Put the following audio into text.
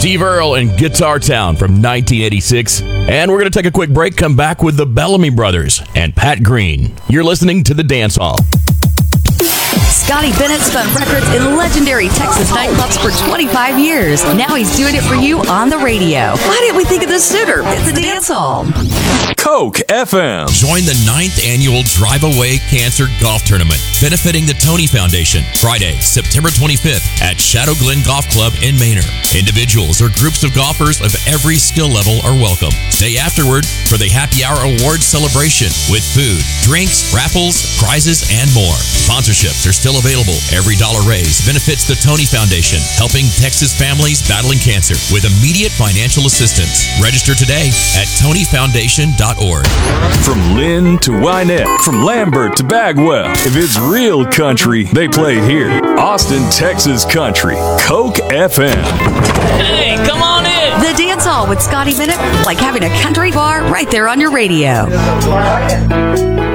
Steve Earle and Guitar Town from 1986. And we're going to take a quick break, come back with the Bellamy Brothers and Pat Green. You're listening to The Dance Hall. Scotty Bennett spun records in legendary Texas nightclubs for 25 years. Now he's doing it for you on the radio. Why didn't we think of this sooner? It's the Dance Hall. Coke FM. Join the 9th annual Drive Away Cancer Golf Tournament, benefiting the Tony Foundation, Friday, September 25th at Shadow Glen Golf Club in Manor. Individuals or groups of golfers of every skill level are welcome. Stay afterward for the Happy Hour Awards celebration with food, drinks, raffles, prizes, and more. Sponsorships are still available. Every dollar raised benefits the Tony Foundation, helping Texas families battling cancer with immediate financial assistance. Register today at tonyfoundation.org. From Lynn to Wynette, from Lambert to Bagwell. If it's real country, they play here. Austin, Texas country. Coke FM. Hey, come on in. The Dance Hall with Scotty Bennett, like having a country bar right there on your radio.